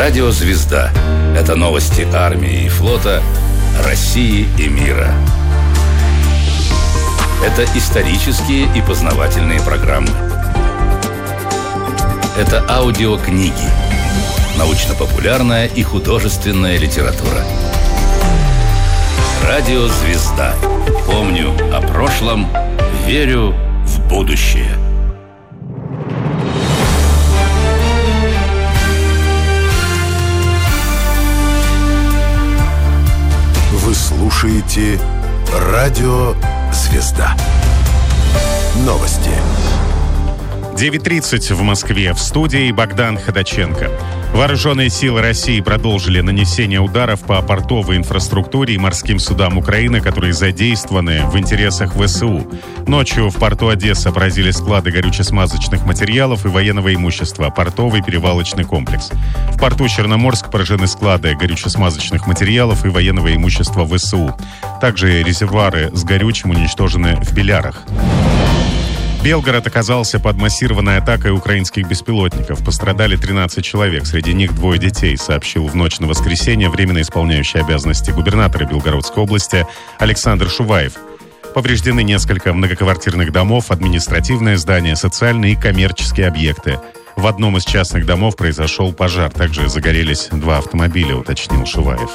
Радио «Звезда» — это новости армии и флота, России и мира. Это исторические и познавательные программы. Это аудиокниги, научно-популярная и художественная литература. Радио «Звезда». Помню о прошлом, верю в будущее. Вы слушаете Радио «Звезда». Новости. 9:30 в Москве. В студии Богдан Ходаченко. Вооруженные силы России продолжили нанесение ударов по портовой инфраструктуре и морским судам Украины, которые задействованы в интересах ВСУ. Ночью в порту Одесса поразили склады горюче-смазочных материалов и военного имущества, портовый перевалочный комплекс. В порту Черноморск поражены склады горюче-смазочных материалов и военного имущества ВСУ. Также резервуары с горючим уничтожены в Белярах. Белгород оказался под массированной атакой украинских беспилотников. Пострадали 13 человек, среди них 2 детей, сообщил в ночь на воскресенье временно исполняющий обязанности губернатора Белгородской области Александр Шуваев. Повреждены несколько многоквартирных домов, административное здание, социальные и коммерческие объекты. В одном из частных домов произошел пожар. Также загорелись 2 автомобиля, уточнил Шуваев.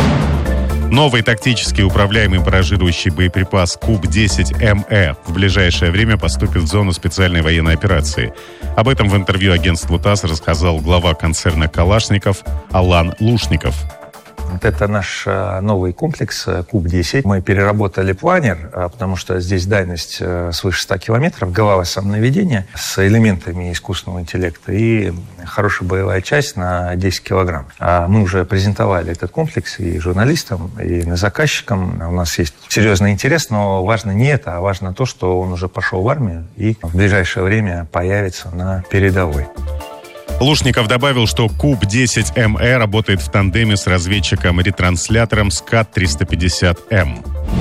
Новый тактический управляемый баражирующий боеприпас Куб-10МЭ в ближайшее время поступит в зону специальной военной операции. Об этом в интервью агентству ТАСС рассказал глава концерна «Калашников» Алан Лушников. Это наш новый комплекс Куб-10. Мы переработали планер, потому что здесь дальность свыше 100 километров, головное наведение с элементами искусственного интеллекта и хорошая боевая часть на 10 килограмм. Мы уже презентовали этот комплекс и журналистам, и заказчикам. У нас есть серьезный интерес, но важно не это, а важно то, что он уже пошел в армию и в ближайшее время появится на передовой. Лушников добавил, что Куб-10МЭ работает в тандеме с разведчиком-ретранслятором СКАТ-350М.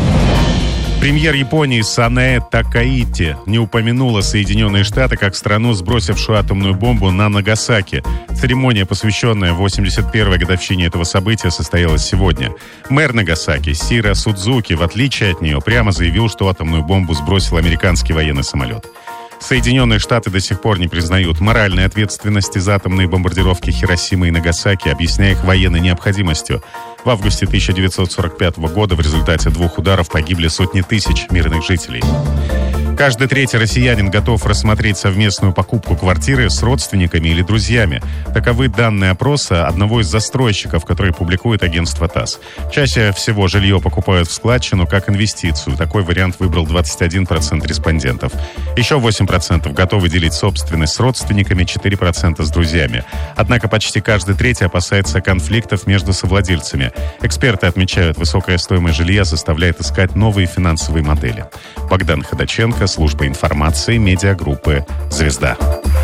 Премьер Японии Санэ Такаити не упомянула Соединенные Штаты как страну, сбросившую атомную бомбу на Нагасаки. Церемония, посвященная 81-й годовщине этого события, состоялась сегодня. Мэр Нагасаки Сиро Судзуки, в отличие от нее, прямо заявил, что атомную бомбу сбросил американский военный самолет. Соединенные Штаты до сих пор не признают моральной ответственности за атомные бомбардировки Хиросимы и Нагасаки, объясняя их военной необходимостью. В августе 1945 года в результате 2 ударов погибли сотни тысяч мирных жителей. Каждый 3-й россиянин готов рассмотреть совместную покупку квартиры с родственниками или друзьями. Таковы данные опроса одного из застройщиков, который публикует агентство ТАСС. Чаще всего жилье покупают в складчину как инвестицию. Такой вариант выбрал 21% респондентов. Еще 8% готовы делить собственность с родственниками, 4% с друзьями. Однако почти каждый 3-й опасается конфликтов между совладельцами. Эксперты отмечают, высокая стоимость жилья заставляет искать новые финансовые модели. Богдан Ходаченко, служба информации медиагруппы «Звезда».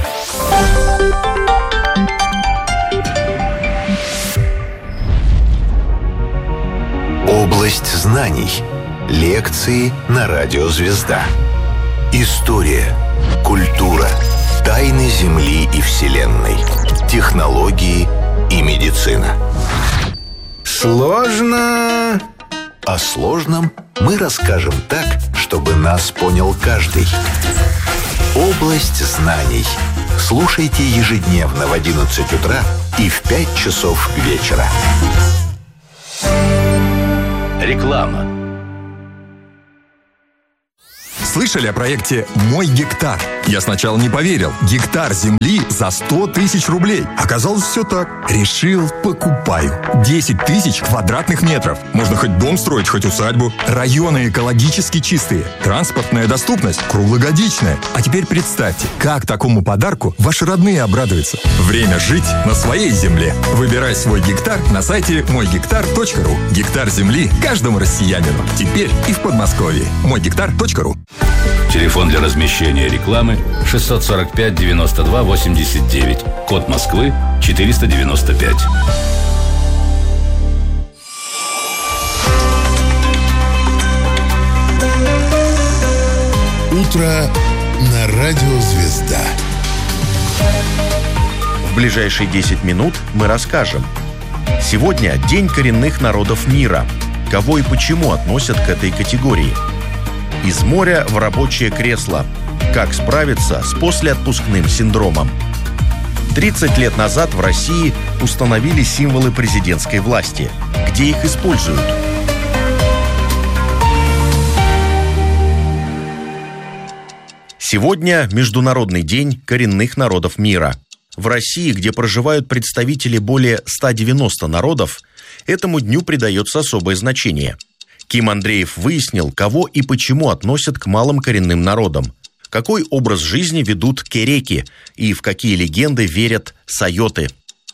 Область знаний. Лекции на Радио «Звезда». История, культура, тайны Земли и Вселенной, технологии и медицина. Сложно. О сложном мы расскажем так, чтобы нас понял каждый. Область знаний. Слушайте ежедневно в 11 утра и в 5 часов вечера. Реклама. Слышали о проекте «Мой гектар»? Я сначала не поверил. Гектар земли за 100 тысяч рублей. Оказалось, все так. Решил, покупаю. 10 тысяч квадратных метров. Можно хоть дом строить, хоть усадьбу. Районы экологически чистые. Транспортная доступность круглогодичная. А теперь представьте, как такому подарку ваши родные обрадуются. Время жить на своей земле. Выбирай свой гектар на сайте мойгектар.ру. Гектар земли каждому россиянину. Теперь и в Подмосковье. Мойгектар.ру. Телефон для размещения рекламы 645 92 89. Код Москвы 495. Утро на Радио «Звезда». В ближайшие 10 минут мы расскажем. Сегодня День коренных народов мира. Кого и почему относят к этой категории? Из моря в рабочее кресло. Как справиться с послеотпускным синдромом? 30 лет назад в России установили символы президентской власти. Где их используют? Сегодня Международный день коренных народов мира. В России, где проживают представители более 190 народов, этому дню придается особое значение. Ким Андреев выяснил, кого и почему относят к малым коренным народам, какой образ жизни ведут кереки и в какие легенды верят сайоты.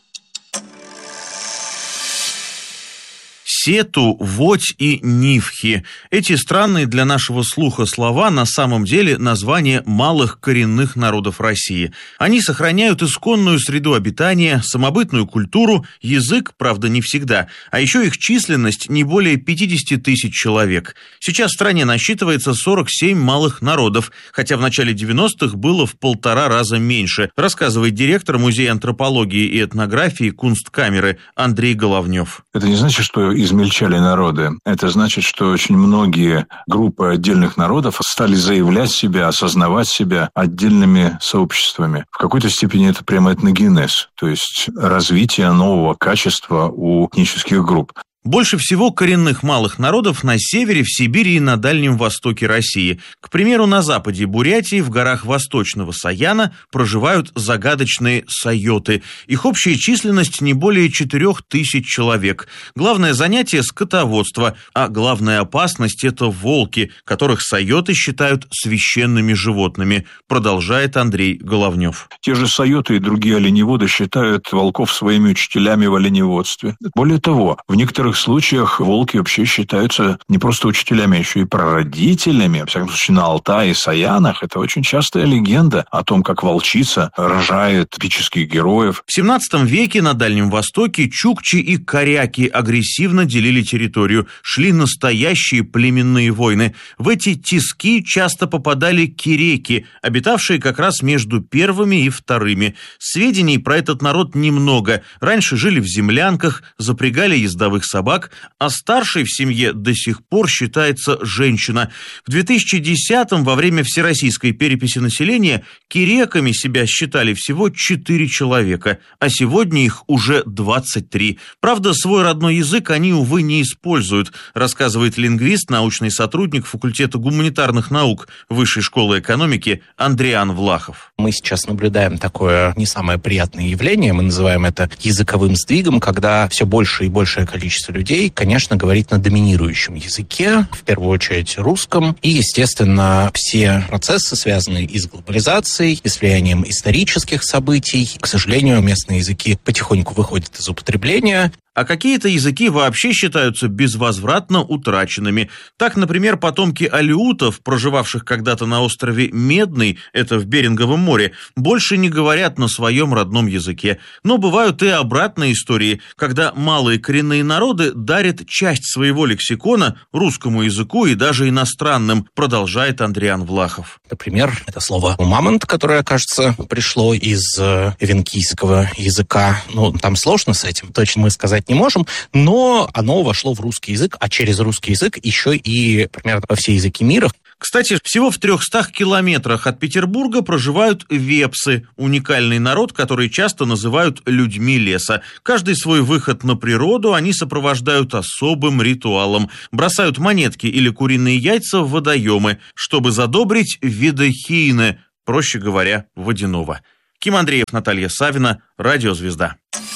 Сету, Водь и Нивхи. Эти странные для нашего слуха слова на самом деле названия малых коренных народов России. Они сохраняют исконную среду обитания, самобытную культуру, язык, правда, не всегда, а еще их численность не более 50 тысяч человек. Сейчас в стране насчитывается 47 малых народов, хотя в начале 90-х было в 1,5 раза меньше, рассказывает директор Музея антропологии и этнографии Кунсткамеры Андрей Головнев. Это не значит, что измельчали народы. Это значит, что очень многие группы отдельных народов стали заявлять себя, осознавать себя отдельными сообществами. В какой-то степени это прямо этногенез, то есть развитие нового качества у этнических групп. Больше всего коренных малых народов на севере, в Сибири и на Дальнем Востоке России. К примеру, на западе Бурятии, в горах Восточного Саяна, проживают загадочные сайоты. Их общая численность не более 4000 человек. Главное занятие – скотоводство, а главная опасность – это волки, которых сайоты считают священными животными, продолжает Андрей Головнев. Те же сайоты и другие оленеводы считают волков своими учителями в оленеводстве. Более того, в некоторых случаях волки вообще считаются не просто учителями, а еще и прародителями. Во всяком случае, на Алтае и Саянах это очень частая легенда о том, как волчица рожает эпических героев. В 17 веке на Дальнем Востоке чукчи и коряки агрессивно делили территорию. Шли настоящие племенные войны. В эти тиски часто попадали кереки, обитавшие как раз между первыми и вторыми. Сведений про этот народ немного. Раньше жили в землянках, запрягали ездовых собак, а старшей в семье до сих пор считается женщина. В 2010-м во время всероссийской переписи населения кереками себя считали всего 4 человека, а сегодня их уже 23. Правда, свой родной язык они, увы, не используют, рассказывает лингвист, научный сотрудник факультета гуманитарных наук Высшей школы экономики Андриан Влахов. Мы сейчас наблюдаем такое не самое приятное явление, мы называем это языковым сдвигом, когда все больше и большее количество людей, конечно, говорит на доминирующем языке, в первую очередь русском. И, естественно, все процессы, связанные и с глобализацией, и с влиянием исторических событий, к сожалению, местные языки потихоньку выходят из употребления. А какие-то языки вообще считаются безвозвратно утраченными. Так, например, потомки алеутов, проживавших когда-то на острове Медный, это в Беринговом море, больше не говорят на своем родном языке. Но бывают и обратные истории, когда малые коренные народы дарят часть своего лексикона русскому языку и даже иностранным, продолжает Андриан Влахов. Например, это слово «мамонт», которое, кажется, пришло из эвенкийского языка. Там сложно с этим, точно мы сказать не можем, но оно вошло в русский язык, а через русский язык еще и примерно во все языки мира. Кстати, всего в 300 километрах от Петербурга проживают вепсы, уникальный народ, который часто называют людьми леса. Каждый свой выход на природу они сопровождают особым ритуалом. Бросают монетки или куриные яйца в водоемы, чтобы задобрить видохийне, проще говоря, водяного. Ким Андреев, Наталья Савина, Радио Звезда.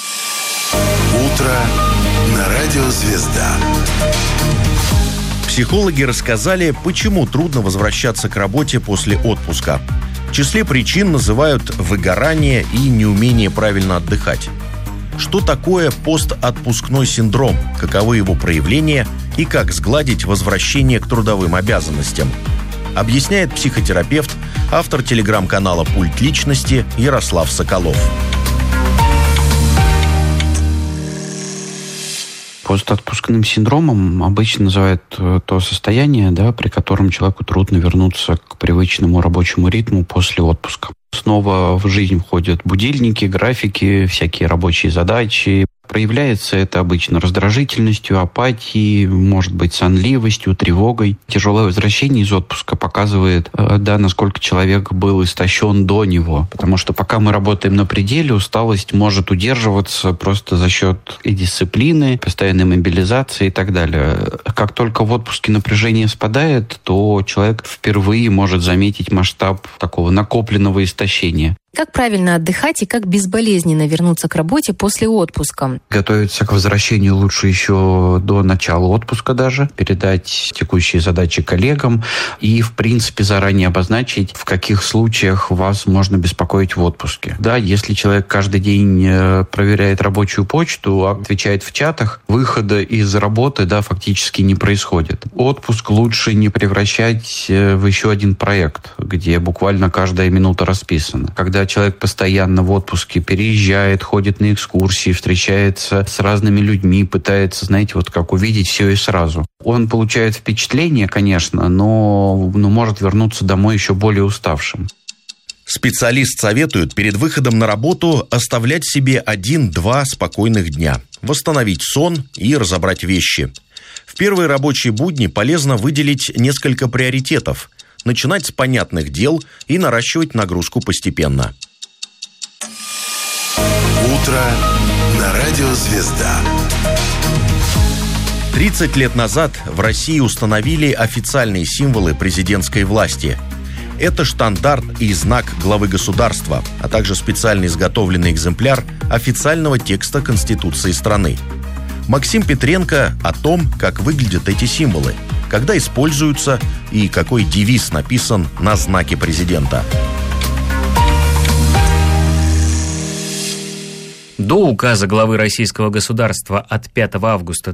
Утро на Радио Звезда. Психологи рассказали, почему трудно возвращаться к работе после отпуска. В числе причин называют выгорание и неумение правильно отдыхать. Что такое постотпускной синдром, каковы его проявления и как сгладить возвращение к трудовым обязанностям, объясняет психотерапевт, автор телеграм-канала «Пульт личности» Ярослав Соколов. Постотпускным синдромом обычно называют то состояние, при котором человеку трудно вернуться к привычному рабочему ритму после отпуска. Снова в жизнь входят будильники, графики, всякие рабочие задачи. Проявляется это обычно раздражительностью, апатией, может быть, сонливостью, тревогой. Тяжелое возвращение из отпуска показывает, насколько человек был истощен до него. Потому что пока мы работаем на пределе, усталость может удерживаться просто за счет и дисциплины, постоянной мобилизации и так далее. Как только в отпуске напряжение спадает, то человек впервые может заметить масштаб такого накопленного истощения. Как правильно отдыхать и как безболезненно вернуться к работе после отпуска? Готовиться к возвращению лучше еще до начала отпуска даже, передать текущие задачи коллегам и, в принципе, заранее обозначить, в каких случаях вас можно беспокоить в отпуске. Если человек каждый день проверяет рабочую почту, отвечает в чатах, выхода из работы, фактически не происходит. Отпуск лучше не превращать в еще один проект, где буквально каждая минута расписана. Когда человек постоянно в отпуске переезжает, ходит на экскурсии, встречается с разными людьми, пытается, как увидеть все и сразу. Он получает впечатление, конечно, но может вернуться домой еще более уставшим. Специалист советует перед выходом на работу оставлять себе 1-2 спокойных дня, восстановить сон и разобрать вещи. В первые рабочие будни полезно выделить несколько приоритетов, начинать с понятных дел и наращивать нагрузку постепенно. Утро на радио «Звезда». 30 лет назад в России установили официальные символы президентской власти. Это штандарт и знак главы государства, а также специально изготовленный экземпляр официального текста Конституции страны. Максим Петренко о том, как выглядят эти символы, когда используются и какой девиз написан на знаке президента. До указа главы российского государства от 5 августа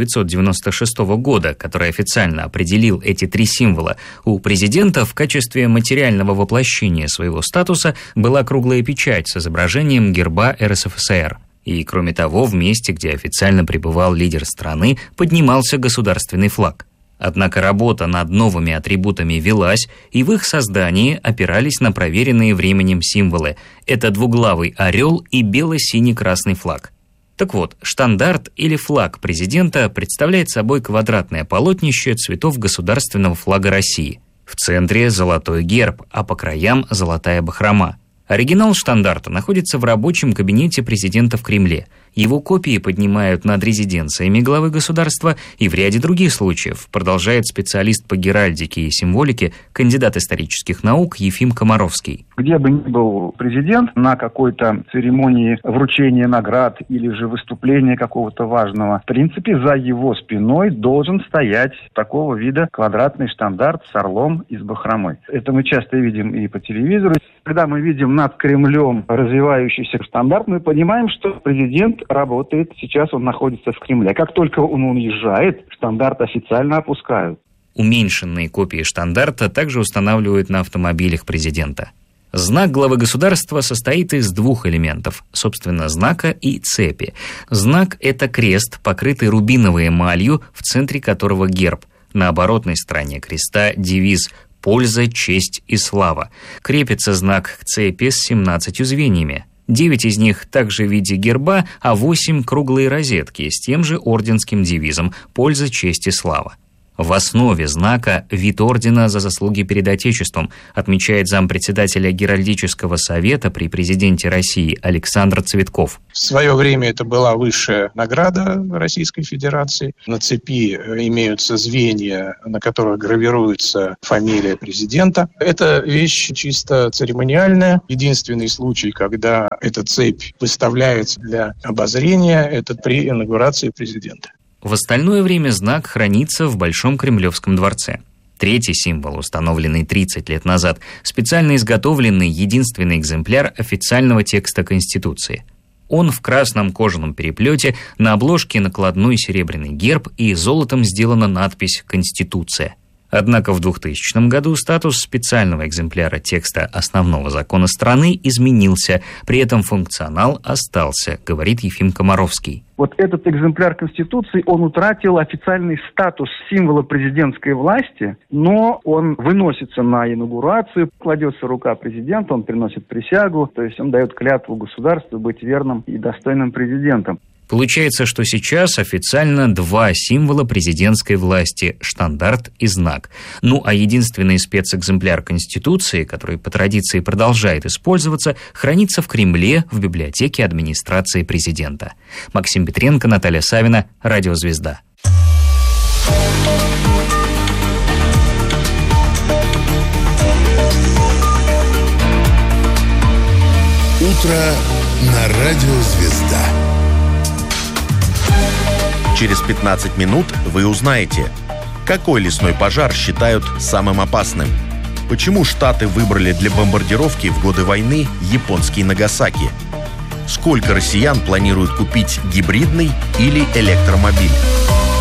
1996 года, который официально определил эти 3 символа, у президента в качестве материального воплощения своего статуса была круглая печать с изображением герба РСФСР. И, кроме того, в месте, где официально пребывал лидер страны, поднимался государственный флаг. Однако работа над новыми атрибутами велась, и в их создании опирались на проверенные временем символы. Это двуглавый орел и бело-синий-красный флаг. Так вот, штандарт или флаг президента представляет собой квадратное полотнище цветов государственного флага России. В центре золотой герб, а по краям золотая бахрома. Оригинал штандарта находится в рабочем кабинете президента в Кремле. Его копии поднимают над резиденциями главы государства и в ряде других случаев, продолжает специалист по геральдике и символике, кандидат исторических наук Ефим Комаровский. Где бы ни был президент, на какой-то церемонии вручения наград или же выступления какого-то важного, в принципе, за его спиной должен стоять такого вида квадратный штандарт с орлом из бахромы. Это мы часто видим и по телевизору. Когда мы видим над Кремлем развивающийся штандарт, мы понимаем, что президент работает, сейчас он находится в Кремле. Как только он уезжает, штандарт официально опускают. Уменьшенные копии штандарта также устанавливают на автомобилях президента. Знак главы государства состоит из 2 элементов, собственно, знака и цепи. Знак – это крест, покрытый рубиновой эмалью, в центре которого герб. На оборотной стороне креста девиз «Польза, честь и слава». Крепится знак к цепи с 17 звеньями. 9 из них также в виде герба, а 8 – круглые розетки с тем же орденским девизом «Польза, честь и слава». В основе знака вид ордена за заслуги перед Отечеством, отмечает зампредседателя Геральдического совета при президенте России Александр Цветков. В свое время это была высшая награда Российской Федерации. На цепи имеются звенья, на которых гравируется фамилия президента. Это вещь чисто церемониальная. Единственный случай, когда эта цепь выставляется для обозрения, это при инаугурации президента. В остальное время знак хранится в Большом Кремлевском дворце. 3-й символ, установленный 30 лет назад, специально изготовленный единственный экземпляр официального текста Конституции. Он в красном кожаном переплете, на обложке накладной серебряный герб и золотом сделана надпись «Конституция». Однако в 2000 году статус специального экземпляра текста основного закона страны изменился, при этом функционал остался, говорит Ефим Комаровский. Вот этот экземпляр Конституции, он утратил официальный статус символа президентской власти, но он выносится на инаугурацию, кладется рука президента, он приносит присягу, то есть он дает клятву государству быть верным и достойным президентом. Получается, что сейчас официально два символа президентской власти – штандарт и знак. Ну а единственный спецэкземпляр Конституции, который по традиции продолжает использоваться, хранится в Кремле в библиотеке администрации президента. Максим Петренко, Наталья Савина, Радио «Звезда». Утро на Радио «Звезда». Через 15 минут вы узнаете, какой лесной пожар считают самым опасным, почему Штаты выбрали для бомбардировки в годы войны японский Нагасаки, сколько россиян планируют купить гибридный или электромобиль.